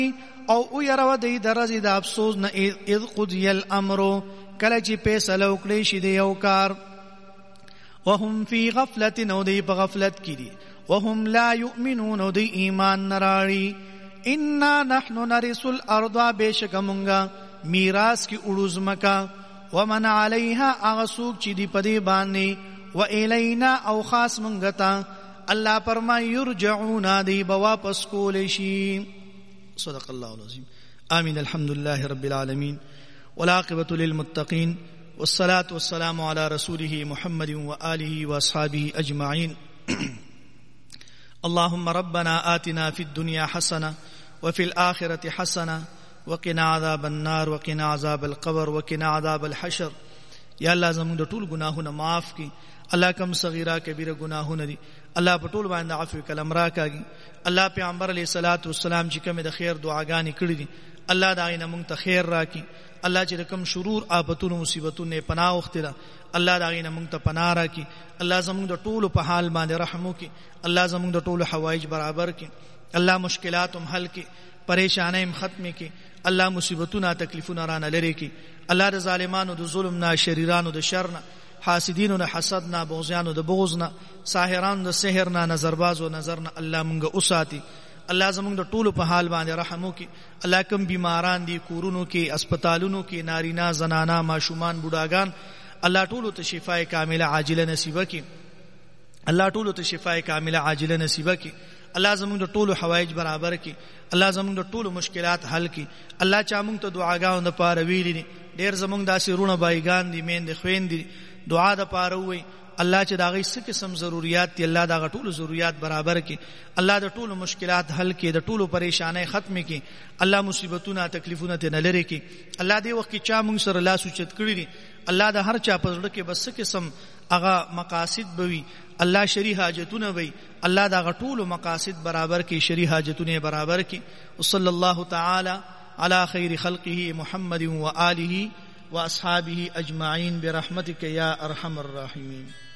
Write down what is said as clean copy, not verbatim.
او يروا دی درجه د افسوس نه اذ قضی الامر کله چې فیصله وکړي شي د یو کار وهم فی غفلة نو دی په غفلت کې دي وهم لا یؤمنون دی ایمان نراړي انا نحن نرث الارض بشک مونږه میراث کی اړوز مکا ومن علیها اغسوک چې دی پدی باندې و الینا او خاص مونږه تا الله فرمای یرجعون دی واپس کول شي. صدق الله العظیم. آمین. الحمد لله رب العالمین والعاقبة للمتقین والصلاة والسلام على رسوله محمد وآله وأصحابه أجمعين. اللهم ربنا آتنا في الدنيا حسنة وفي الآخرة حسنة وقنا عذاب النار وقنا عذاب القبر وقنا عذاب الحشر. یا الله زموږ د ټول ګناهونه معاف کړي. الله کم صغیرہ کبیره ګناهونه دي الله په ټول باندې عفو کلم راکاږي. الله پیغمبر علیه الصلاۃ والسلام چې کوم د خیر دعاګانې کړې دي الله دا غینه مونږ ته خیر راکړي. الله چې کوم شرور آفتونو مصیبتونو پناه وختره الله دا غینه مونږ ته پناه راکړي. الله زموږ د ټول په حال باندې رحم وکړي. الله زموږ د ټول حوایج برابر کړي. الله مشکلات هم حل کړي. پریشانای هم ختم کړي. الله مصیبتونه تکلیفونه رانه لري کړي. الله د ظالمانو د ظلم نه شریرانو د شر نه حاسدینو نه حسد نه بغضیانو د بغض نه ساحرانو د سحر نه نظربازو نظر نه الله مونږه اوساتي. الله زموږ د ټولو په حال باندې رحم وکړي. الله کوم بیماران دي کورونو کې اسپیټالونو کې نارینا زنانا ماشومان بوډاګان الله ټولو ته شفای کامله عاجله نصیب کړي. الله ټولو ته شفای کامله عاجله نصیب کړي. الله زموږ د ټولو حوایج برابر کړي. الله زموږ د ټولو مشکلات حل کړي. الله چا موږ ته دعاګانو د پاره ویلي دي ډېر زموږ داسې رونه بایګان دي میندې خويندې دعا د پاره وي الله چې دا غي څه قسم ضرورت دي الله دا ټول ضرورت برابر کړي. الله د ټولو مشکلات حل کړي. د ټولو پریشانای ختم کړي. الله مصیبتونه تکلیفونه ته نه لري کړي. الله دې وخت کې چا موږ سره لاس اوچت کړی دي الله د هر چا په زړه کې بس قسم هغه مقاصد بوي الله شری حاجتونه وي الله دا ټول مقاصد برابر کړي. شری حاجتونه برابر کړي. وصلی الله تعالی علی خیر خلقه محمد و آله واصحابه اجمعین برحمتک یا ارحم الراحمین.